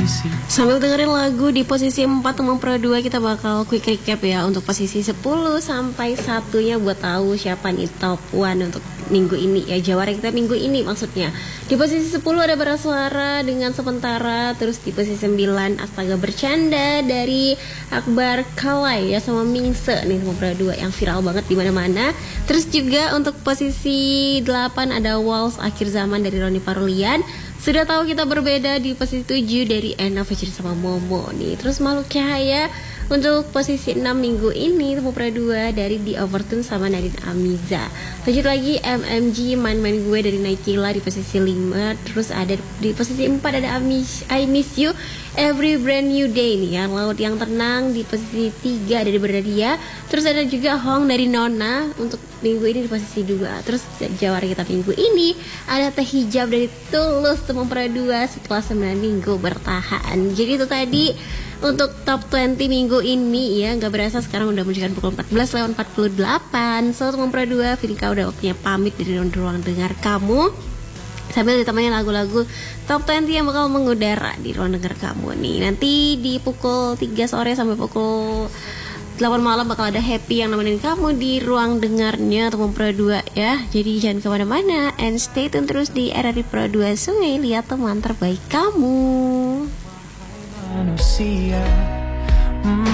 Sambil dengerin lagu di posisi 4 teman Pro 2, kita bakal quick recap ya untuk posisi 10 sampai satunya buat tahu siapa nih top 1 untuk minggu ini ya, jawara kita minggu ini maksudnya. Di posisi 10 ada Bara Suara dengan Sementara, terus di posisi 9 Astaga Bercanda dari Akbar Kalai ya sama Mingse nih teman Pro 2 yang viral banget di mana-mana. Terus juga untuk posisi 8 ada Waltz Akhir Zaman dari Roni Parulian. Sudah tahu kita berbeda di posisi 7 dari Ena featuring sama Momo nih. Terus Makhluk Cahaya untuk posisi 6 minggu ini Temu Pra 2 dari The Overtune sama Nadine Amiza. Lanjut lagi MMG Main-Main Gue dari Naikila di posisi 5. Terus ada di posisi 4 ada I Miss You Every Brand New Day nih ya, Laut Yang Tenang di posisi 3 dari Berdadia. Terus ada juga Hong dari Nona untuk minggu ini di posisi 2. Terus jawara kita minggu ini ada Teh Hijab dari Tulus Temu Pra 2 setelah 9 minggu bertahan. Jadi itu tadi untuk top 20 minggu ini ya, nggak berasa sekarang udah menunjukkan pukul 14:48. So Temu Pra 2, Vinka udah waktunya pamit dari ruang dengar kamu, sambil ditemani lagu-lagu top 20 yang bakal mengudara di ruang dengar kamu nih. Nanti di pukul 3 sore sampai pukul 8 malam bakal ada Happy yang nemenin kamu di ruang dengarnya Temu Pra 2 ya. Jadi jangan kemana-mana and stay tune terus di RRI Pro 2 Sungai, lihat teman terbaik kamu. Manusia